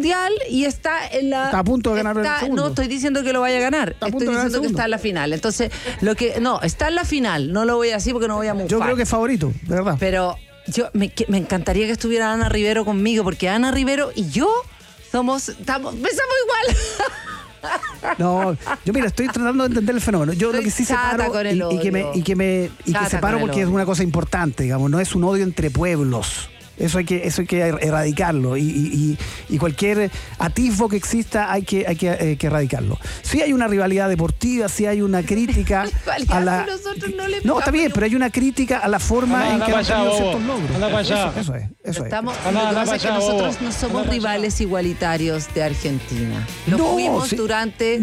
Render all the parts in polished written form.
mundial y está en la... Está a punto de ganar el segundo. No estoy diciendo que lo vaya a ganar. Estoy diciendo que está en la final. Entonces, está en la final. No lo voy a decir porque no voy a mufar. Yo creo que es favorito, de verdad. Pero me encantaría que estuviera Ana Rivero conmigo, porque Ana Rivero y yo pensamos igual. No, yo mira, estoy tratando de entender el fenómeno. Yo lo que sí separo y que separo porque es una cosa importante, digamos, no es un odio entre pueblos. Eso hay que erradicarlo y cualquier atisbo que exista hay que erradicarlo. Sí hay una rivalidad deportiva, sí hay una crítica a la... No, está bien, pero hay una crítica a la forma en que han tenido ciertos logros. Eso es. Lo que pasa es que nosotros no somos rivales igualitarios de Argentina. Lo fuimos durante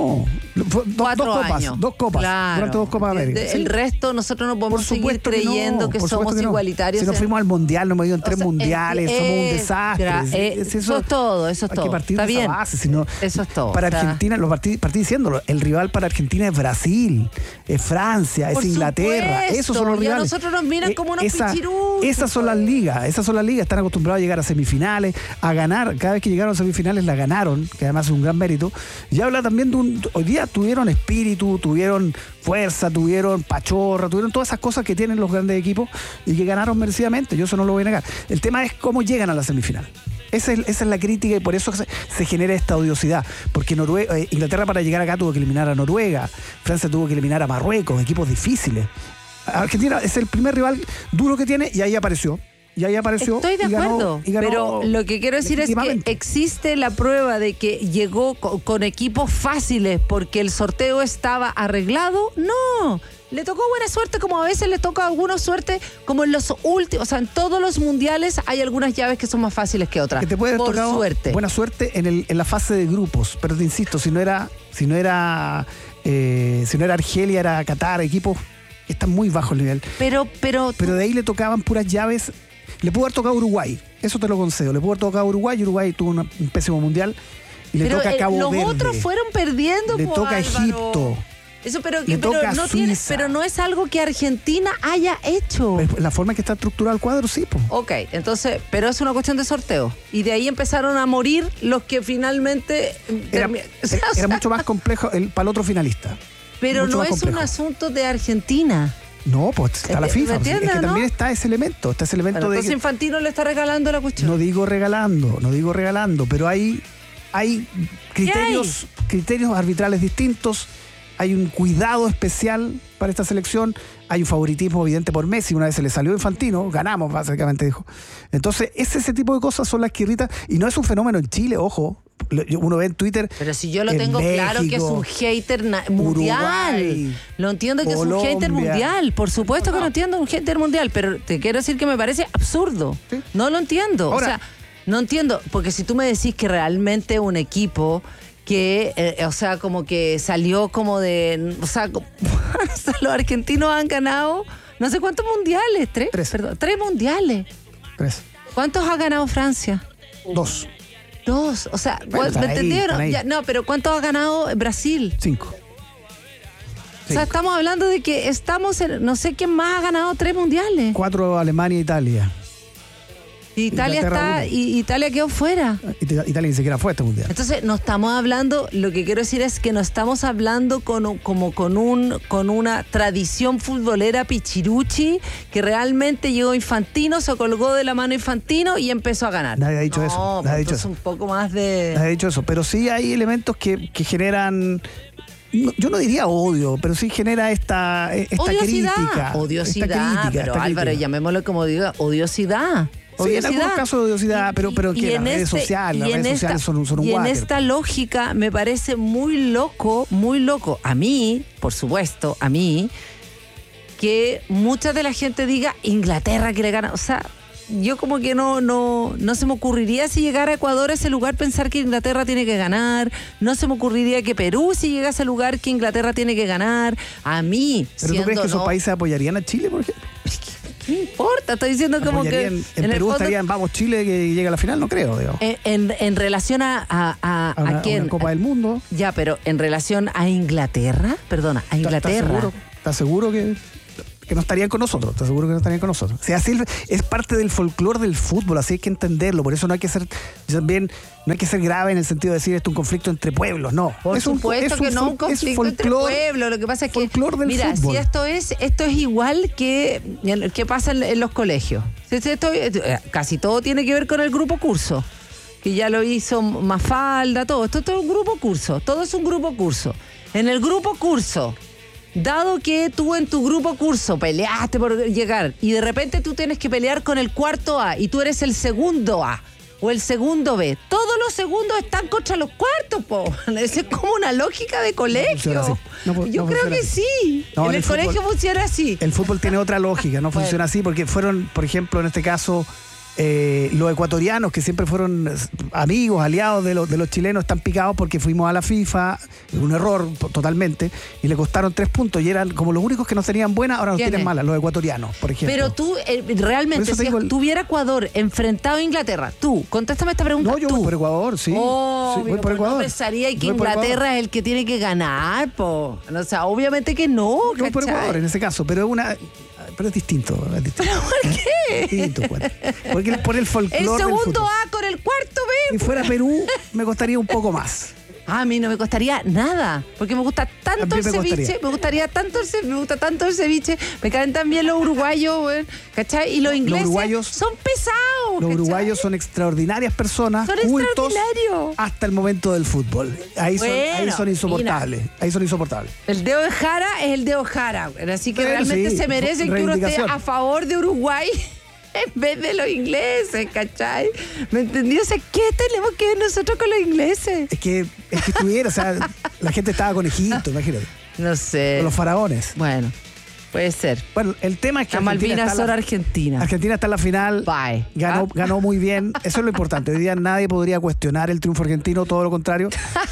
4 años. Dos copas. Claro. Durante 2 Copas América. El resto nosotros no podemos seguir creyendo que somos igualitarios. Si nos fuimos al Mundial, nos hemos ido en 3 mundiales, somos un desastre. Eso es todo. Hay que partir de esa base, eso es todo. Para Argentina, partí diciéndolo, el rival para Argentina es Brasil, es Francia, es Inglaterra. Esos son los rivales. Y a nosotros nos miran como unos pichiruchos. Esas son las ligas, están acostumbrados a llegar a semifinales, a ganar. Cada vez que llegaron a semifinales la ganaron, que además es un gran mérito. Y habla también hoy día tuvieron espíritu, tuvieron fuerza, tuvieron pachorra, tuvieron todas esas cosas que tienen los grandes equipos y que ganaron merecidamente. Yo eso no lo voy a negar. El tema es cómo llegan a la semifinal. Esa es la crítica y por eso se genera esta odiosidad. Porque Inglaterra para llegar acá tuvo que eliminar a Noruega, Francia tuvo que eliminar a Marruecos, equipos difíciles. Argentina es el primer rival duro que tiene y ahí apareció. Estoy de acuerdo, pero lo que quiero decir es que existe la prueba de que llegó con equipos fáciles porque el sorteo estaba arreglado. No, le tocó buena suerte, como a veces le toca a algunos suerte, como en los últimos, o sea, en todos los mundiales hay algunas llaves que son más fáciles que otras. Que te puede por tocar suerte. Buena suerte en la fase de grupos, pero te insisto, si no era Argelia, era Qatar, equipos que están muy bajo el nivel. Pero de ahí le tocaban puras llaves. Le pudo haber tocado a Uruguay, eso te lo concedo. Le pudo haber tocado a Uruguay, y Uruguay tuvo un pésimo mundial. Y le toca a Cabo Verde. Los otros fueron perdiendo. Le toca a Egipto. Eso, pero no es algo que Argentina haya hecho. La forma en que está estructurado el cuadro, sí. Ok, entonces, pero es una cuestión de sorteo. Y de ahí empezaron a morir los que finalmente... Era mucho más complejo para el otro finalista. Pero no es un asunto de Argentina. No, pues está la FIFA. Es que también está ese elemento. Está ese elemento entonces Infantino le está regalando la cuestión. No digo regalando, pero hay criterios arbitrales distintos. Hay un cuidado especial para esta selección. Hay un favoritismo evidente por Messi. Una vez se le salió Infantino, ganamos, básicamente dijo. Entonces, ese tipo de cosas son las que irritan. Y no es un fenómeno en Chile, ojo. Uno ve en Twitter. Pero si yo lo tengo México, claro que es un hater mundial. Uruguay, lo entiendo que Colombia, es un hater mundial. Por supuesto que lo entiendo, un hater mundial. Pero te quiero decir que me parece absurdo. ¿Sí? No lo entiendo. Ahora, o sea, no entiendo. Porque si tú me decís que realmente un equipo que, o sea, como que salió como de... O sea, los argentinos han ganado no sé cuántos mundiales. ¿Tres mundiales? 3. ¿Cuántos ha ganado Francia? 2. O sea, ¿me entendieron? Ya, no, pero ¿cuántos ha ganado Brasil? 5. O sea, estamos hablando de que estamos en... No sé quién más ha ganado 3 mundiales. 4 Alemania e Italia. Y Italia quedó fuera. Italia ni siquiera fue a este mundial. Entonces, no estamos hablando, lo que quiero decir es que no estamos hablando con una tradición futbolera pichiruchi que realmente llegó Infantino, se colgó de la mano Infantino y empezó a ganar. Nadie ha dicho eso. Nadie ha dicho eso. Un poco más de... Nadie ha dicho eso, pero sí hay elementos que generan... Yo no diría odio, pero sí genera esta crítica. Odiosidad, pero Álvaro, llamémoslo como diga, odiosidad. Sí, en algunos casos de odiosidad, pero que las redes sociales son un Y en esta lógica me parece muy loco. A mí, por supuesto, que mucha de la gente diga Inglaterra que le gana. O sea, yo como que no se me ocurriría si llegara a Ecuador a ese lugar pensar que Inglaterra tiene que ganar. No se me ocurriría que Perú si llega a ese lugar que Inglaterra tiene que ganar. A mí, ¿pero tú crees que esos países apoyarían a Chile, por ejemplo? ¿Qué importa? Estoy diciendo como que... En Perú estarían, vamos, Chile que llega a la final, no creo. En relación a quién... Una Copa del Mundo. Ya, pero en relación a Inglaterra, perdona, a Inglaterra. ¿Estás seguro que...? que no estarían con nosotros, te aseguro que no estarían con nosotros. O sea, así es parte del folclore del fútbol, así hay que entenderlo. Por eso no hay que ser grave en el sentido de decir esto es un conflicto entre pueblos, no. Por supuesto que no un conflicto entre pueblos. Lo que pasa es que, mira, fútbol. Si esto es igual que pasa en los colegios. Casi todo tiene que ver con el grupo curso, que ya lo hizo Mafalda, todo. Esto es un grupo curso, todo es un grupo curso. En el grupo curso, dado que tú en tu grupo curso peleaste por llegar y de repente tú tienes que pelear con el cuarto A y tú eres el segundo A o el segundo B, todos los segundos están contra los cuartos, po. Es como una lógica de colegio. Yo creo que sí. En el colegio funciona así. El fútbol tiene otra lógica, no funciona así porque fueron, por ejemplo, en este caso... los ecuatorianos que siempre fueron amigos, aliados de los chilenos, están picados porque fuimos a la FIFA, un error totalmente, y le costaron 3 puntos y eran como los únicos que no tenían buenas, ahora nos tienen malas, los ecuatorianos, por ejemplo. Pero tú, realmente, si tuviera Ecuador enfrentado a Inglaterra, contéstame esta pregunta. No, yo voy por Ecuador, sí. Voy por Ecuador. No pensaría que Inglaterra es el que tiene que ganar, po. O sea, obviamente que no. Yo voy por Ecuador en ese caso, pero es distinto. ¿Pero por qué? Distinto, porque por el folclore. El segundo A con el cuarto B. Si fuera Perú, me costaría un poco más. A mí no me costaría nada, porque me gusta tanto el ceviche, me gusta tanto el ceviche, me caen tan bien los uruguayos, ¿cachai? Y los ingleses son pesados. Los uruguayos son extraordinarias personas, cultos hasta el momento del fútbol. Ahí son insoportables. Mira, ahí son insoportables. El dedo de Jara es el dedo Jara, así que realmente se merecen que uno esté a favor de Uruguay en vez de los ingleses, ¿cachai? ¿Me entendió? O sea, ¿qué tenemos que ver nosotros con los ingleses? Es que estuviera, o sea, la gente estaba con Egipto, imagínate. No sé. Con los faraones. Bueno, puede ser. Bueno, el tema es que Malvinas son Argentina. Argentina está en la final. Bye. Ganó muy bien. Eso es lo importante. Hoy día nadie podría cuestionar el triunfo argentino, todo lo contrario.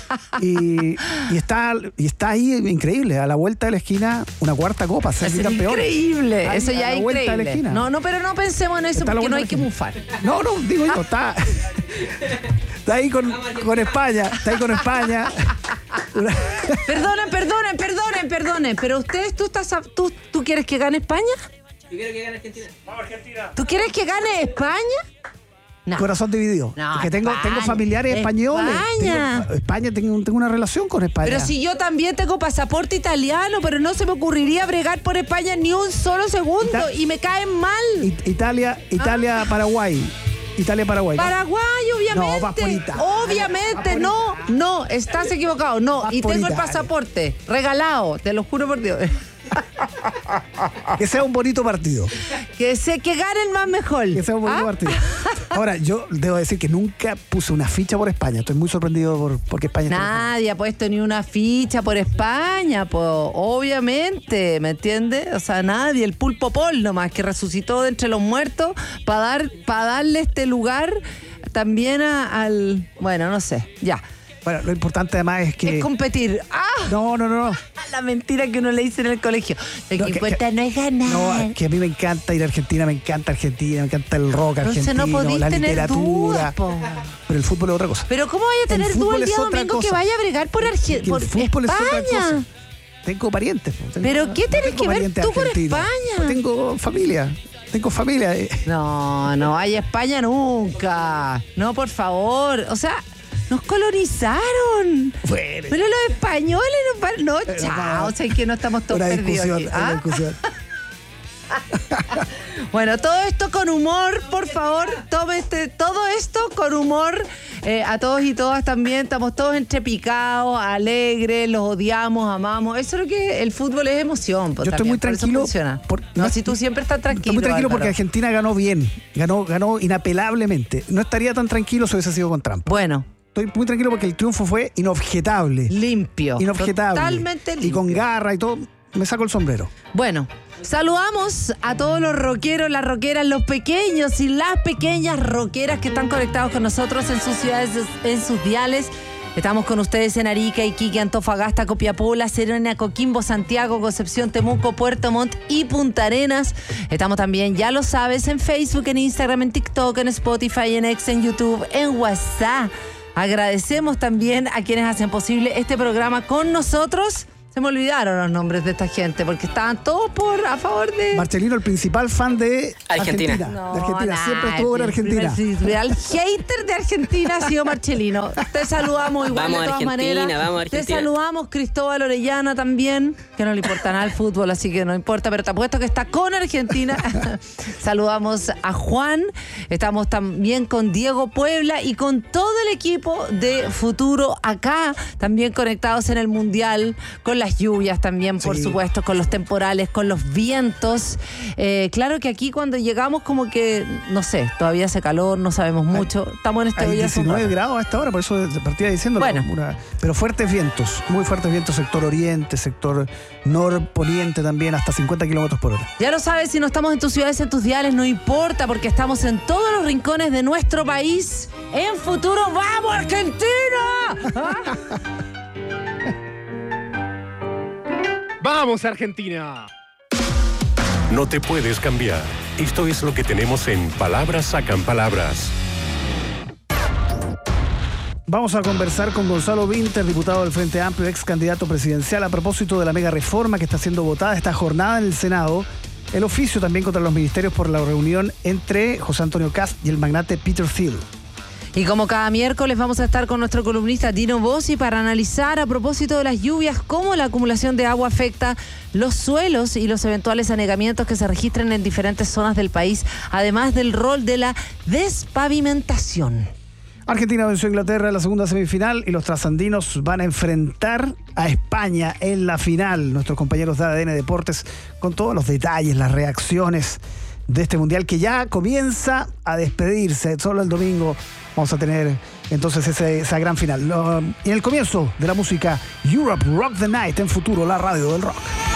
Y está ahí increíble. A la vuelta de la esquina, una cuarta copa. Es increíble. Ahí, eso ya es increíble. No, pero no pensemos en eso porque no hay que mufar. No, digo yo, está ahí con España. Está ahí con España. Perdonen, pero ustedes, ¿tú quieres que gane España? Yo quiero que gane Argentina. Vamos, Argentina. ¿Tú quieres que gane España? No. Corazón dividido. No, porque tengo familiares españoles. España, tengo una relación con España. Pero si yo también tengo pasaporte italiano, pero no se me ocurriría bregar por España ni un solo segundo y me caen mal. Italia, Paraguay. Italia-Paraguay. Paraguay, obviamente. No, vas por Italia. Obviamente, no, estás equivocado. No, y tengo el pasaporte regalado, te lo juro por Dios. Que sea un bonito partido. Que gane el más mejor. Que sea un bonito partido. Ahora, yo debo decir que nunca puse una ficha por España. Estoy muy sorprendido porque España... Nadie ha puesto ni una ficha por España, obviamente, ¿me entiendes? O sea, nadie. El Pulpo Pol nomás, que resucitó de entre los muertos para darle este lugar también al... Bueno, no sé, ya. Bueno, lo importante además es que... Es competir. ¡Ah! No. La mentira que uno le dice en el colegio. Lo que importa no es ganar. No, que a mí me encanta ir a Argentina, me encanta el rock argentino, la literatura. Pero el fútbol es otra cosa. Pero ¿cómo vaya a tener duda el día domingo que vaya a bregar por Argentina? El fútbol es otra cosa. Tengo parientes. ¿Pero qué tenés que ver tú con España? Tengo familia. No hay España nunca. No, por favor. O sea... Nos colonizaron. Bueno. Pero los españoles no, chao. O sea, que no estamos todos perdidos aquí. Bueno, todo esto con humor, por favor. Todo esto con humor. A todos y todas también. Estamos todos entrepicados, alegres, los odiamos, amamos. Eso es lo que el fútbol es emoción. Yo estoy muy tranquilo. Si tú siempre estás tranquilo. Estoy muy tranquilo porque Argentina ganó bien. Ganó inapelablemente. No estaría tan tranquilo si hubiese sido con trampa. Bueno. Estoy muy tranquilo porque el triunfo fue inobjetable. Limpio. Totalmente limpio. Y con garra y todo, me saco el sombrero. Bueno, saludamos a todos los rockeros, las rockeras, los pequeños y las pequeñas rockeras que están conectados con nosotros en sus ciudades, en sus diales. Estamos con ustedes en Arica, Iquique, Antofagasta, Copiapó, La Serena, Coquimbo, Santiago, Concepción, Temuco, Puerto Montt y Punta Arenas. Estamos también, ya lo sabes, en Facebook, en Instagram, en TikTok, en Spotify, en X, en YouTube, en WhatsApp. Agradecemos también a quienes hacen posible este programa con nosotros Se me olvidaron los nombres de esta gente porque estaban todos a favor de... Marcelino, el principal fan de Argentina. No, de Argentina. Siempre estuvo en Argentina. El real hater de Argentina ha sido Marcelino. Te saludamos igual de todas maneras. Vamos Argentina. Te saludamos Cristóbal Orellana también, que no le importa nada el fútbol, así que no importa, pero te apuesto que está con Argentina. Saludamos a Juan. Estamos también con Diego Puebla y con todo el equipo de Futuro acá, también conectados en el Mundial, con las lluvias también, por supuesto, con los temporales, con los vientos. Claro que aquí cuando llegamos como que, no sé, todavía hace calor, no sabemos mucho. Estamos en este día 19 grados a esta hora, por eso partía diciendo. Bueno. Pero fuertes vientos, muy fuertes vientos, sector oriente, sector norponiente también, hasta 50 kilómetros por hora. Ya lo sabes, si no estamos en tus ciudades, en tus diales, no importa, porque estamos en todos los rincones de nuestro país. En Futuro, ¡vamos Argentina! ¿Ah? ¡Vamos, Argentina! No te puedes cambiar. Esto es lo que tenemos en Palabras Sacan Palabras. Vamos a conversar con Gonzalo Vinter, diputado del Frente Amplio, ex candidato presidencial, a propósito de la mega reforma que está siendo votada esta jornada en el Senado. El oficio también contra los ministerios por la reunión entre José Antonio Kast y el magnate Peter Thiel. Y como cada miércoles vamos a estar con nuestro columnista Dino Bossi para analizar a propósito de las lluvias cómo la acumulación de agua afecta los suelos y los eventuales anegamientos que se registran en diferentes zonas del país, además del rol de la despavimentación. Argentina venció a Inglaterra en la segunda semifinal y los trasandinos van a enfrentar a España en la final. Nuestros compañeros de ADN Deportes con todos los detalles, las reacciones de este mundial que ya comienza a despedirse. Solo el domingo vamos a tener entonces esa gran final. Y en el comienzo de la música Europe Rock the Night en Futuro, la radio del rock.